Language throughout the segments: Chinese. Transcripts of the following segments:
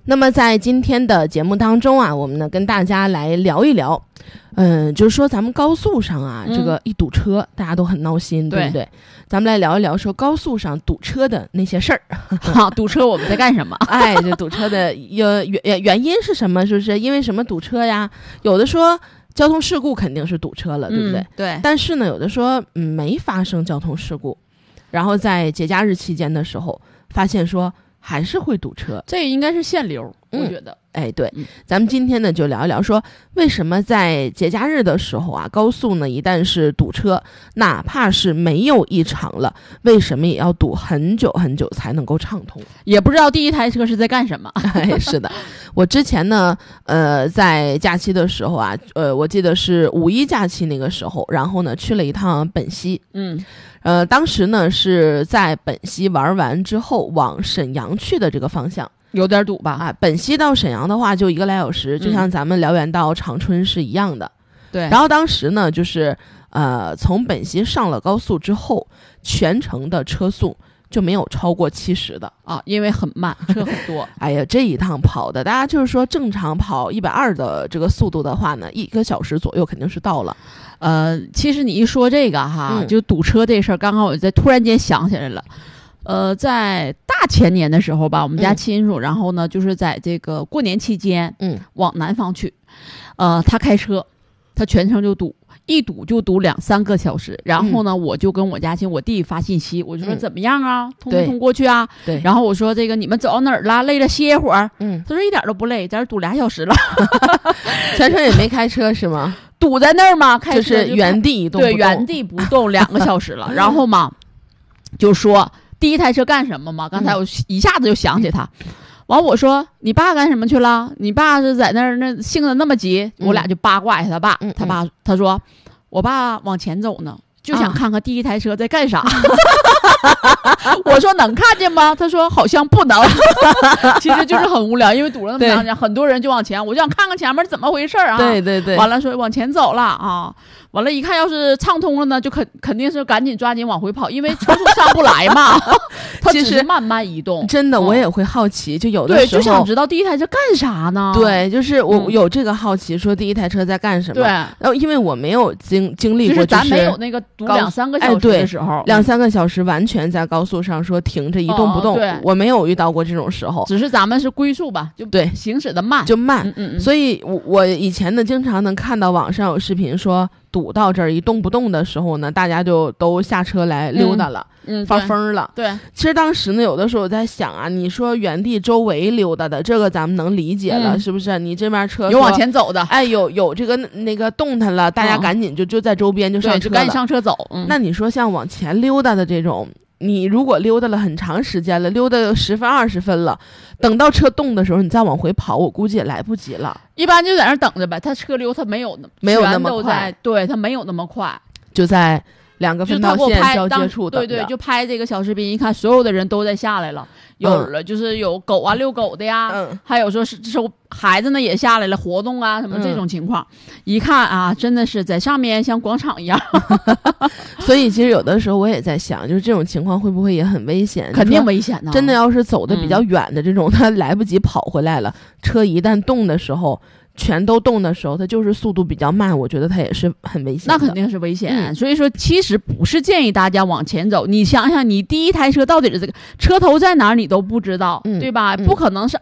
那么在今天的节目当中啊，我们呢跟大家来聊一聊，就是说咱们高速上啊，这个一堵车，大家都很闹心，对不对？咱们来聊一聊说高速上堵车的那些事儿。 好，堵车我们在干什么？ 哎，这堵车的原因是什么？是不是因为什么堵车呀？有的说交通事故肯定是堵车了，对不对？ 对。 但是呢，有的说没发生交通事故，然后在节假日期间的时候，发现说还是会堵车， 这应该是限流，我觉得。 哎，对，咱们今天呢就聊一聊说，为什么在节假日的时候啊，高速呢一旦是堵车，哪怕是没有异常了，为什么也要堵很久很久才能够畅通？ 也不知道第一台车是在干什么。 哎，是的，我之前呢，在假期的时候啊，我记得是五一假期那个时候，然后呢去了一趟本溪，当时呢是在本溪玩完之后往沈阳去的这个方向。 有点堵吧？ 啊，本溪到沈阳的话就1个来小时，就像咱们辽源到长春是一样的。 对。 然后当时呢，就是从本溪上了高速之后，全程的车速就没有超过70的啊，因为很慢，车很多。 哎呀，这一趟跑的，大家就是说正常跑120的这个速度的话呢，1个小时左右肯定是到了。 其实你一说这个哈，就堵车这事儿，刚刚我突然间想起来了。在大前年的时候吧，我们家亲属，然后呢，就是在这个过年期间，往南方去，他开车，他全程就堵，一堵就堵2-3个小时。然后呢，我就跟我家亲我弟发信息，我就说怎么样啊，通不通过去啊？ 对。 然后我说这个你们走到哪儿了？累了歇会儿。他说一点都不累，在这堵2小时了。 全程也没开车是吗？ 堵在那儿嘛，开车就是原地一动不动。 对，原地不动2个小时了。然后嘛，就说。第一台车干什么嘛？刚才我一下子就想起他，完我说你爸干什么去了？你爸是在那儿那性子那么急，我俩就八卦一下他爸。他说我爸往前走呢，就想看看第一台车在干啥。我说能看见吗？他说好像不能。其实就是很无聊，因为堵了那么长时间，很多人就往前，我就想看看前面怎么回事啊。 对。 完了说往前走了啊。完了，一看要是畅通了呢，就肯定是赶紧抓紧往回跑，因为车速上不来嘛。它只是慢慢移动。 真的，我也会好奇，就有的时候对，就想知道第一台车干啥呢？ 对，就是我有这个好奇，说第一台车在干什么？ 对， 然后因为我没有经历过， 就是咱没有那个堵2-3个小时的时候 ，2-3个小时完全在高速上说停着一动不动，我没有遇到过这种时候。 只是咱们是龟速吧，就对行驶的慢， 就慢。所以我以前呢，经常能看到网上有视频说。堵到这儿一动不动的时候呢，大家就都下车来溜达了，发疯了。 对， 其实当时呢，有的时候我在想啊，你说原地周围溜达的，这个咱们能理解了，是不是？你这边车有往前走的， 哎，有这个那个动弹了，大家赶紧就在周边就上车了， 就赶紧上车走。 那你说像往前溜达的这种。你如果溜达了很长时间了，溜达10分20分了，等到车动的时候，你再往回跑，我估计也来不及了。 一般就在那等着呗，他车流他没有那么快， 对他没有那么快， 就在2个分道线交接处等着。 对，就拍这个小视频，一看所有的人都在下来了，有了就是有狗啊遛狗的呀，还有说是孩子呢也下来了活动啊什么这种情况，一看啊真的是在上面像广场一样。 所以其实有的时候我也在想，就是这种情况会不会也很危险？ 肯定危险呢。 真的要是走的比较远的这种，他来不及跑回来了，车一旦动的时候。全都动的时候，它就是速度比较慢，我觉得它也是很危险的。 那肯定是危险。所以说其实不是建议大家往前走，你想想你第一台车到底是这个车头在哪儿你都不知道，对吧？不可能是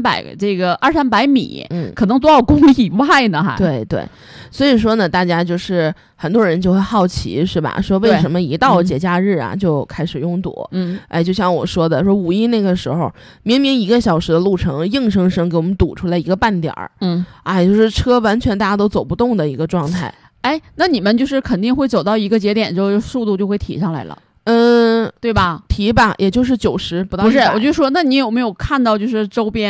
200-300米，可能多少公里以外呢还。 对，所以说呢，大家就是很多人就会好奇是吧，说为什么一到节假日啊就开始拥堵。哎，就像我说的，说五一那个时候明明1个小时的路程，硬生生给我们堵出来1个半点儿。哎，就是车完全大家都走不动的一个状态。 哎，那你们就是肯定会走到一个节点之后，速度就会提上来了，对吧？ 提吧，也就是90不到100。 不是，我就说，那你有没有看到就是周边